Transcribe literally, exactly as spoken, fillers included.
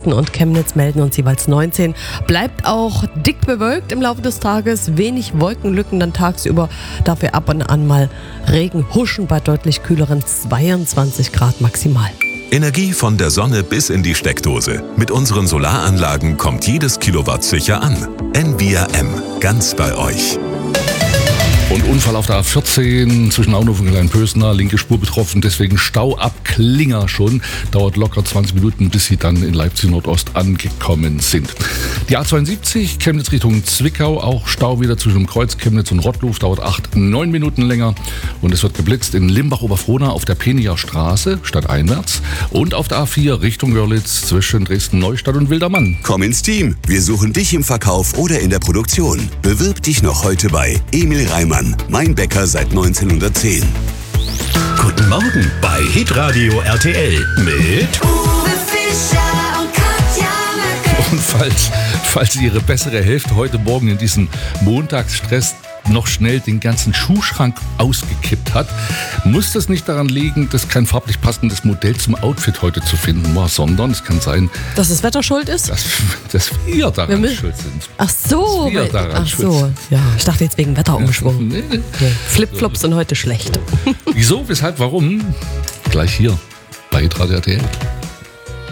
Dresden und Chemnitz melden uns jeweils neunzehn. Bleibt auch dick bewölkt im Laufe des Tages, wenig Wolkenlücken dann tagsüber, dafür ab und an mal Regen, huschen bei deutlich kühleren zweiundzwanzig Grad maximal. Energie von der Sonne bis in die Steckdose. Mit unseren Solaranlagen kommt jedes Kilowatt sicher an. N V R M, ganz bei euch. Und Unfall auf der A vierzehn zwischen Auenhofen und Kleinpösner, linke Spur betroffen, deswegen Stau ab Klinger schon. Dauert locker zwanzig Minuten, bis sie dann in Leipzig Nordost angekommen sind. Die A zweiundsiebzig, Chemnitz Richtung Zwickau, auch Stau wieder zwischen dem Kreuz Chemnitz und Rottluf, dauert acht, neun Minuten länger. Und es wird geblitzt in Limbach-Oberfrohna auf der Penier Straße, stadteinwärts. Und auf der A vier Richtung Görlitz zwischen Dresden-Neustadt und Wildermann. Komm ins Team, wir suchen dich im Verkauf oder in der Produktion. Bewirb dich noch heute bei Emil Reimann. Mein Bäcker seit neunzehnhundertzehn. Guten Morgen bei Hitradio R T L mit Uwe Fischer und Katja Möcke. Und falls, falls Ihre bessere Hälfte heute Morgen in diesem Montagsstress noch schnell den ganzen Schuhschrank ausgekippt hat, muss das nicht daran liegen, dass kein farblich passendes Modell zum Outfit heute zu finden war, sondern es kann sein, Dass das Wetter schuld ist? dass, dass wir daran Wir mü- schuld sind. Ach so, Dass wir weil- daran ach schuld so. sind. Ja, ich dachte jetzt wegen Wetterumschwung. Nee, nee. Nee. Flipflops sind heute schlecht. Wieso, weshalb, warum? Gleich hier bei Hitradio R T L.